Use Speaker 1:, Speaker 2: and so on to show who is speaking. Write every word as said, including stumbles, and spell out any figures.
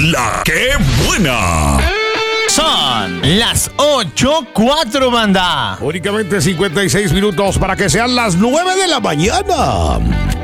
Speaker 1: la que buena.
Speaker 2: Son las ocho cuatro, banda.
Speaker 3: Únicamente cincuenta y seis minutos para que sean las nueve de la mañana.